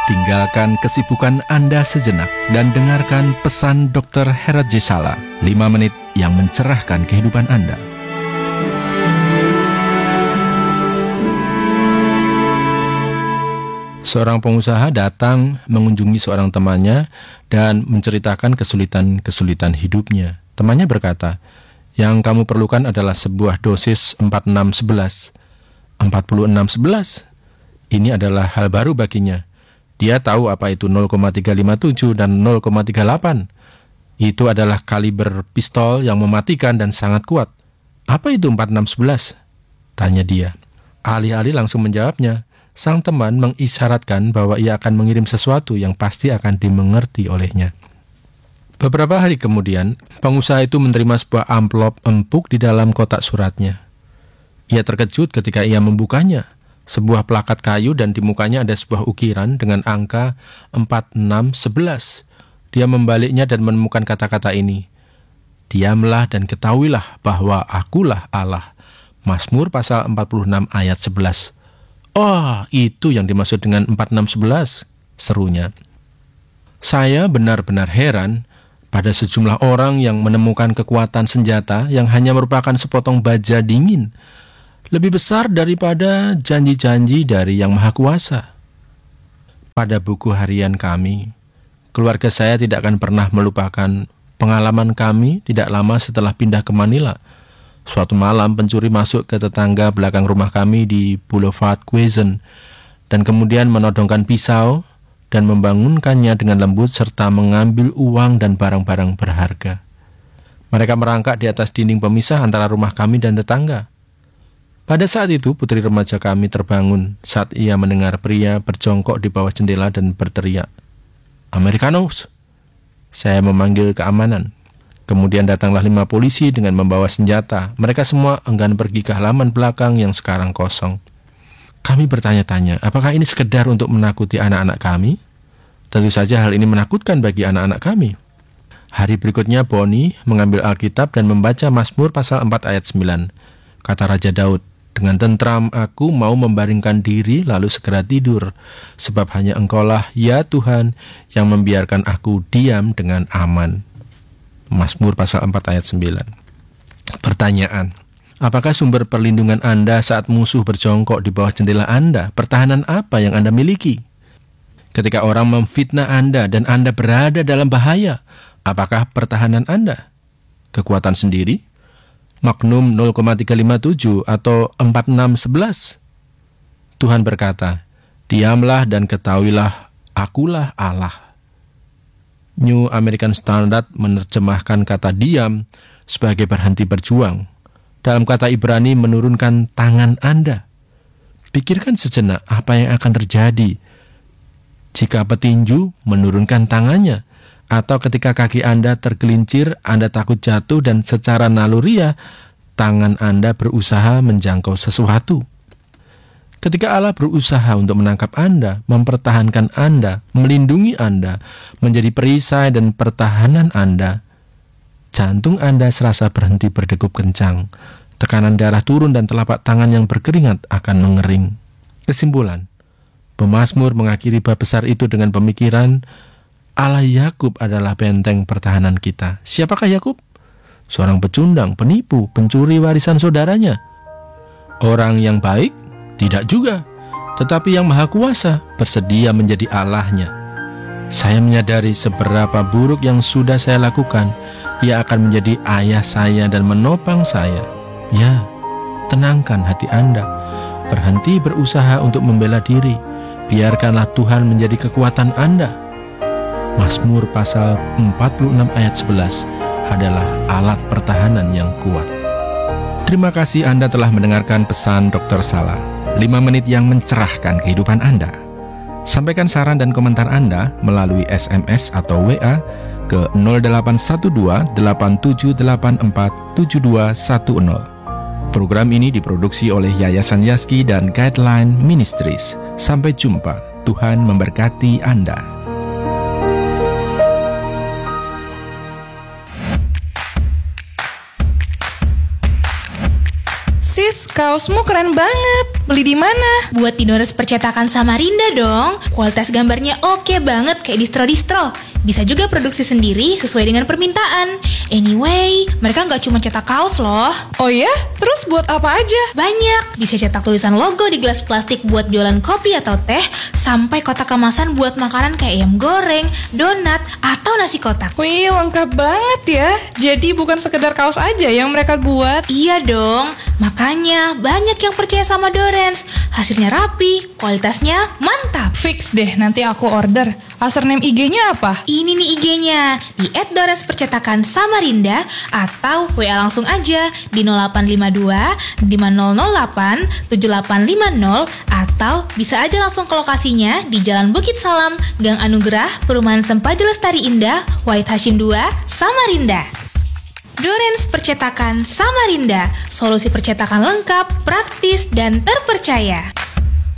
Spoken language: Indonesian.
Tinggalkan kesibukan Anda sejenak dan dengarkan pesan Dr. Herat J. Sala, 5 menit yang mencerahkan kehidupan Anda. Seorang pengusaha datang mengunjungi seorang temannya dan menceritakan kesulitan-kesulitan hidupnya. Temannya berkata, "Yang kamu perlukan adalah sebuah dosis 4611." 4611? Ini adalah hal baru baginya. Dia tahu apa itu 0,357 dan 0,38. Itu adalah kaliber pistol yang mematikan dan sangat kuat. "Apa itu 4611?" tanya dia. Alih-alih langsung menjawabnya, sang teman mengisyaratkan bahwa ia akan mengirim sesuatu yang pasti akan dimengerti olehnya. Beberapa hari kemudian, pengusaha itu menerima sebuah amplop empuk di dalam kotak suratnya. Ia terkejut ketika ia membukanya. Sebuah plakat kayu dan di mukanya ada sebuah ukiran dengan angka 4611. Dia membaliknya dan menemukan kata-kata ini. "Diamlah dan ketahuilah bahwa akulah Allah." Mazmur pasal 46 ayat 11. "Oh, itu yang dimaksud dengan 4611, serunya. Saya benar-benar heran pada sejumlah orang yang menemukan kekuatan senjata yang hanya merupakan sepotong baja dingin, lebih besar daripada janji-janji dari Yang Maha Kuasa. Pada buku harian kami, keluarga saya tidak akan pernah melupakan pengalaman kami tidak lama setelah pindah ke Manila. Suatu malam pencuri masuk ke tetangga belakang rumah kami di Boulevard Quezon dan kemudian menodongkan pisau dan membangunkannya dengan lembut serta mengambil uang dan barang-barang berharga. Mereka merangkak di atas dinding pemisah antara rumah kami dan tetangga. Pada saat itu, putri remaja kami terbangun saat ia mendengar pria berjongkok di bawah jendela dan berteriak, "Americanos!" Saya memanggil keamanan. Kemudian datanglah 5 polisi dengan membawa senjata. Mereka semua enggan pergi ke halaman belakang yang sekarang kosong. Kami bertanya-tanya, apakah ini sekedar untuk menakuti anak-anak kami? Tentu saja hal ini menakutkan bagi anak-anak kami. Hari berikutnya Bonnie mengambil Alkitab dan membaca Mazmur pasal 4 ayat 9. Kata Raja Daud, "Dengan tentram aku mau membaringkan diri lalu segera tidur, sebab hanya Engkaulah ya Tuhan yang membiarkan aku diam dengan aman." Mazmur pasal 4 ayat 9. Pertanyaan, apakah sumber perlindungan Anda saat musuh berjongkok di bawah jendela Anda? Pertahanan apa yang Anda miliki? Ketika orang memfitnah Anda dan Anda berada dalam bahaya, apakah pertahanan Anda? Kekuatan sendiri? Magnum 0,357 atau 4611? Tuhan berkata, "Diamlah dan ketahuilah, akulah Allah." New American Standard menerjemahkan kata diam sebagai berhenti berjuang. Dalam kata Ibrani menurunkan tangan Anda. Pikirkan sejenak apa yang akan terjadi jika petinju menurunkan tangannya, atau ketika kaki Anda tergelincir, Anda takut jatuh dan secara naluriah, tangan Anda berusaha menjangkau sesuatu. Ketika Allah berusaha untuk menangkap Anda, mempertahankan Anda, melindungi Anda, menjadi perisai dan pertahanan Anda, jantung Anda serasa berhenti berdegup kencang, tekanan darah turun dan telapak tangan yang berkeringat akan mengering. Kesimpulan, pemazmur mengakhiri bab besar itu dengan pemikiran, Allah Yakub adalah benteng pertahanan kita. Siapakah Yakub? Seorang pecundang, penipu, pencuri warisan saudaranya. Orang yang baik? Tidak juga. Tetapi yang Maha Kuasa bersedia menjadi Allahnya. Saya menyadari seberapa buruk yang sudah saya lakukan. Ia akan menjadi ayah saya dan menopang saya. Ya, tenangkan hati Anda. Berhenti berusaha untuk membela diri. Biarkanlah Tuhan menjadi kekuatan Anda. Mazmur pasal 46 ayat 11 adalah alat pertahanan yang kuat. Terima kasih Anda telah mendengarkan pesan Dr. Sala, 5 menit yang mencerahkan kehidupan Anda. Sampaikan saran dan komentar Anda melalui SMS atau WA ke 0812 8784 7210. Program ini diproduksi oleh Yayasan Yaski dan Guideline Ministries. Sampai jumpa. Tuhan memberkati Anda. Fix, kaosmu keren banget. Beli di mana? Buat di Dorens Percetakan Samarinda dong. Kualitas gambarnya oke banget kayak distro-distro. Bisa juga produksi sendiri sesuai dengan permintaan. Anyway, mereka nggak cuma cetak kaos loh. Oh ya? Terus buat apa aja? Banyak, bisa cetak tulisan logo di gelas plastik buat jualan kopi atau teh, sampai kotak kemasan buat makanan kayak ayam goreng, donat, atau nasi kotak. Wih, lengkap banget ya. Jadi bukan sekedar kaos aja yang mereka buat. Iya dong, makanya banyak yang percaya sama Dorens. Hasilnya rapi, kualitasnya mantap. Fix deh, nanti aku order. Username IG-nya apa? Ini nih IG-nya, di @dorenspercetakan Samarinda atau WA langsung aja di 0852 5008 7850 atau bisa aja langsung ke lokasinya di Jalan Bukit Salam, Gang Anugerah, Perumahan Sempaja Lestari Indah, Wahid Hashim 2, Samarinda. Dorens Percetakan Samarinda, solusi percetakan lengkap, praktis, dan terpercaya.